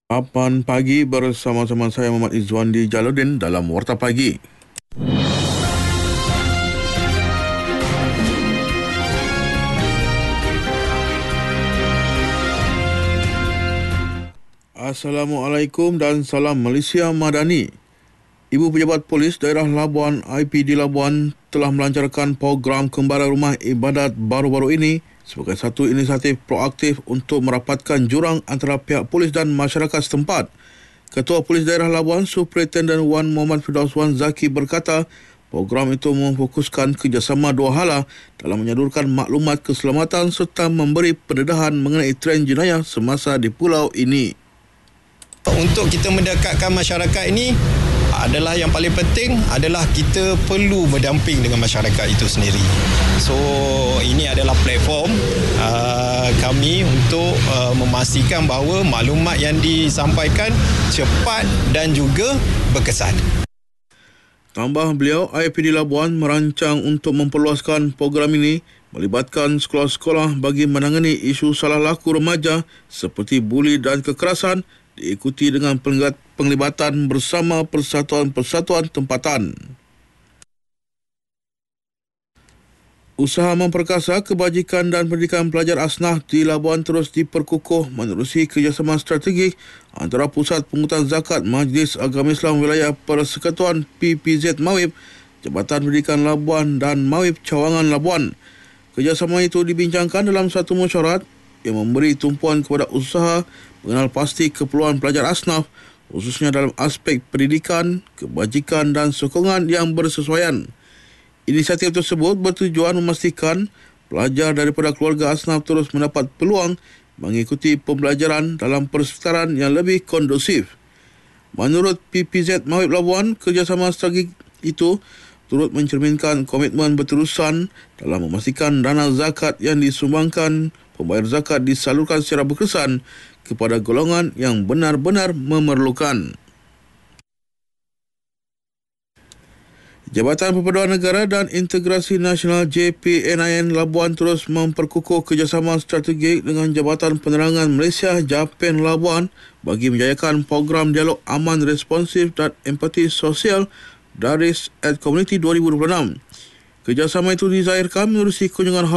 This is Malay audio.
8 pagi bersama-sama saya Muhammad Izwandi Jaludin dalam Warta Pagi. Assalamualaikum dan salam Malaysia Madani. Ibu Pejabat Polis Daerah Labuan IPD Labuan telah melancarkan program Kembara Rumah Ibadat baru-baru ini sebagai satu inisiatif proaktif untuk merapatkan jurang antara pihak polis dan masyarakat setempat. Ketua Polis Daerah Labuan Superintendent Wan Muhammad Firdaus Wan Zaki berkata, program itu memfokuskan kerjasama dua hala dalam menyalurkan maklumat keselamatan serta memberi pendedahan mengenai trend jenayah semasa di pulau ini. Untuk kita mendekatkan masyarakat ini adalah yang paling penting adalah kita perlu berdamping dengan masyarakat itu sendiri. So ini adalah platform kami untuk memastikan bahawa maklumat yang disampaikan cepat dan juga berkesan. Tambah beliau, IPD Labuan merancang untuk memperluaskan program ini melibatkan sekolah-sekolah bagi menangani isu salah laku remaja seperti buli dan kekerasan, diikuti dengan penglibatan bersama persatuan-persatuan tempatan. Usaha memperkasa kebajikan dan pendidikan pelajar asnaf di Labuan terus diperkukuh menerusi kerjasama strategik antara Pusat Pungutan Zakat Majlis Agama Islam Wilayah Persekutuan PPZ Mawib, Jabatan Pendidikan Labuan dan Mawib Cawangan Labuan. Kerjasama itu dibincangkan dalam satu mesyuarat yang memberi tumpuan kepada usaha mengenal pasti keperluan pelajar asnaf khususnya dalam aspek pendidikan, kebajikan dan sokongan yang bersesuaian. Inisiatif tersebut bertujuan memastikan pelajar daripada keluarga asnaf terus mendapat peluang mengikuti pembelajaran dalam persekitaran yang lebih kondusif. Menurut PPZ Mawib Labuan, kerjasama strategik itu turut mencerminkan komitmen berterusan dalam memastikan dana zakat yang disumbangkan pembayar zakat disalurkan secara berkesan kepada golongan yang benar-benar memerlukan. Jabatan Perpaduan Negara dan Integrasi Nasional JPNIN Labuan terus memperkukuh kerjasama strategik dengan Jabatan Penerangan Malaysia JAPEN Labuan bagi menjayakan program dialog aman, responsif dan empati sosial DARIS at Community 2026. Kerjasama itu dizahirkan menerusi kunjungan